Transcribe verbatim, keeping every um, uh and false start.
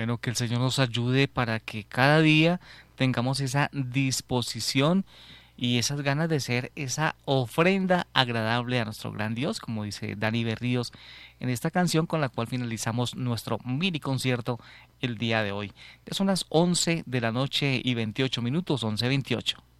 Bueno, que el Señor nos ayude para que cada día tengamos esa disposición y esas ganas de ser esa ofrenda agradable a nuestro gran Dios, como dice Dani Berríos en esta canción con la cual finalizamos nuestro mini concierto el día de hoy. Ya son las once de la noche y veintiocho minutos, once veintiocho.